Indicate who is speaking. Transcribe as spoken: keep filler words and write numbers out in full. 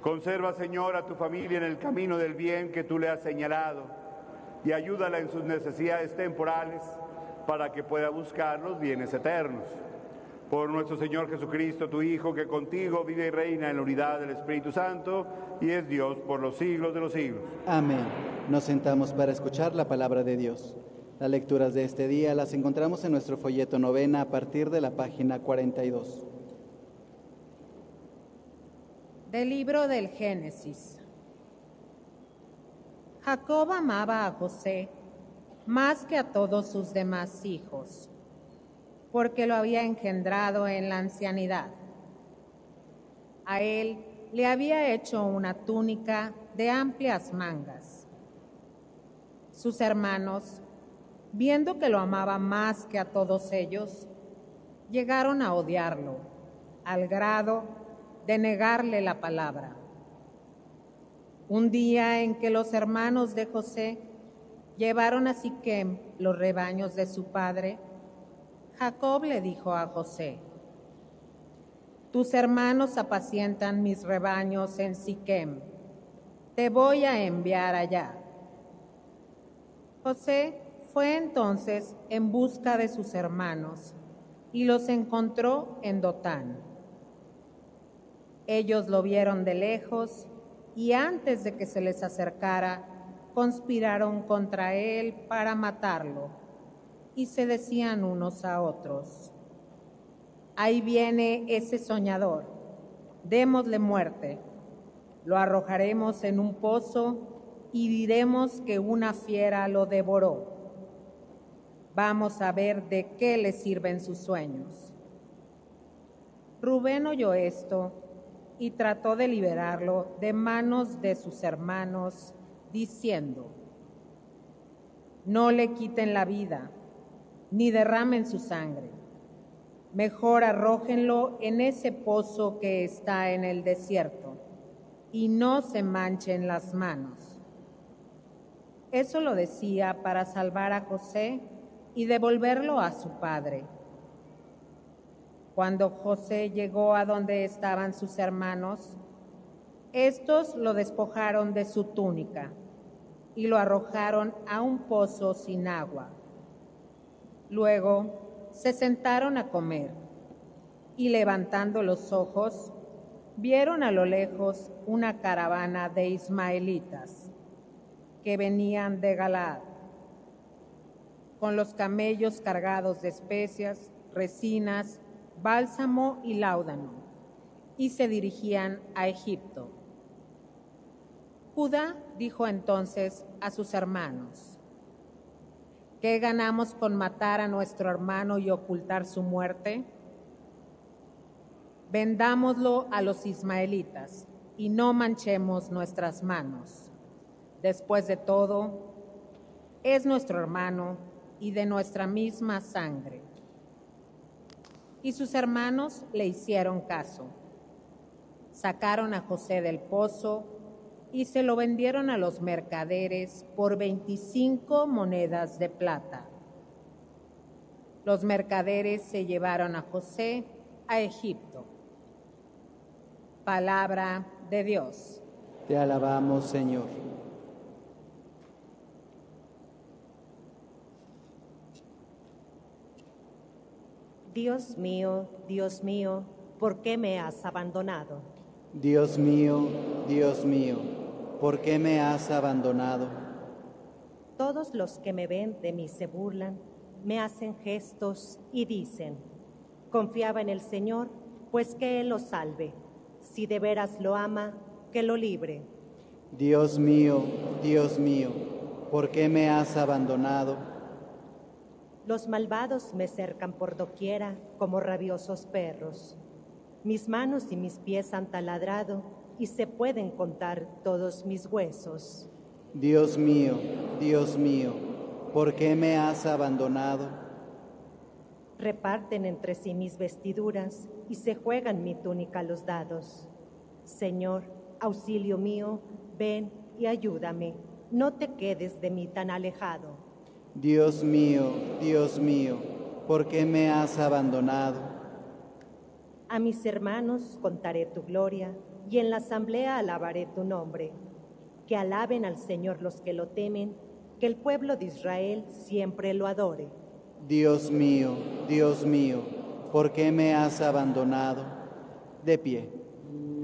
Speaker 1: Conserva, Señor, a tu familia en el camino del bien que tú le has señalado y ayúdala en sus necesidades temporales para que pueda buscar los bienes eternos. Por nuestro Señor Jesucristo, tu Hijo, que contigo vive y reina en la unidad del Espíritu Santo y es Dios por los siglos de los siglos.
Speaker 2: Amén. Nos sentamos para escuchar la palabra de Dios. Las lecturas de este día las encontramos en nuestro folleto novena a partir de la página cuarenta y dos.
Speaker 3: Del libro del Génesis. Jacob amaba a José más que a todos sus demás hijos, porque lo había engendrado en la ancianidad. A él le había hecho una túnica de amplias mangas. Sus hermanos, viendo que lo amaba más que a todos ellos, llegaron a odiarlo, al grado de negarle la palabra. Un día en que los hermanos de José llevaron a Siquem los rebaños de su padre, Jacob le dijo a José: tus hermanos apacientan mis rebaños en Siquem, te voy a enviar allá. José fue entonces en busca de sus hermanos y los encontró en Dotán. Ellos lo vieron de lejos y antes de que se les acercara, conspiraron contra él para matarlo y se decían unos a otros: ahí viene ese soñador, démosle muerte, lo arrojaremos en un pozo y diremos que una fiera lo devoró. Vamos a ver de qué le sirven sus sueños. Rubén oyó esto y trató de liberarlo de manos de sus hermanos, diciendo: no le quiten la vida, ni derramen su sangre. Mejor arrójenlo en ese pozo que está en el desierto, y no se manchen las manos. Eso lo decía para salvar a José y devolverlo a su padre. Cuando José llegó a donde estaban sus hermanos, estos lo despojaron de su túnica y lo arrojaron a un pozo sin agua. Luego se sentaron a comer y, levantando los ojos, vieron a lo lejos una caravana de ismaelitas que venían de Galaad, con los camellos cargados de especias, resinas, bálsamo y láudano, y se dirigían a Egipto. Judá dijo entonces a sus hermanos: ¿qué ganamos con matar a nuestro hermano y ocultar su muerte? Vendámoslo a los ismaelitas y no manchemos nuestras manos. Después de todo, es nuestro hermano y de nuestra misma sangre. Y sus hermanos le hicieron caso. Sacaron a José del pozo y se lo vendieron a los mercaderes por veinticinco monedas de plata. Los mercaderes se llevaron a José a Egipto. Palabra de Dios.
Speaker 2: Te alabamos, Señor.
Speaker 4: Dios mío, Dios mío, ¿por qué me has abandonado?
Speaker 2: Dios mío, Dios mío, ¿por qué me has abandonado?
Speaker 4: Todos los que me ven de mí se burlan, me hacen gestos y dicen: confiaba en el Señor, pues que Él lo salve. Si de veras lo ama, que lo libre.
Speaker 2: Dios mío, Dios mío, ¿por qué me has abandonado?
Speaker 4: Los malvados me cercan por doquiera como rabiosos perros. Mis manos y mis pies han taladrado y se pueden contar todos mis huesos.
Speaker 2: Dios mío, Dios mío, ¿por qué me has abandonado?
Speaker 4: Reparten entre sí mis vestiduras y se juegan mi túnica a los dados. Señor, auxilio mío, ven y ayúdame. No te quedes de mí tan alejado.
Speaker 2: Dios mío, Dios mío, ¿por qué me has abandonado?
Speaker 4: A mis hermanos contaré tu gloria, y en la asamblea alabaré tu nombre. Que alaben al Señor los que lo temen, que el pueblo de Israel siempre lo adore.
Speaker 2: Dios mío, Dios mío, ¿por qué me has abandonado? De pie.